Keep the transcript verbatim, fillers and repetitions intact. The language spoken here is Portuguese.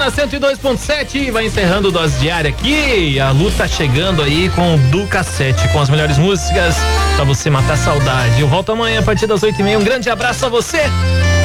na cento e dois ponto sete, vai encerrando Dose Diária aqui. A Lu tá chegando aí com o Do Cassete, com as melhores músicas pra você matar a saudade. Eu volto amanhã a partir das oito e meia. Um grande abraço a você.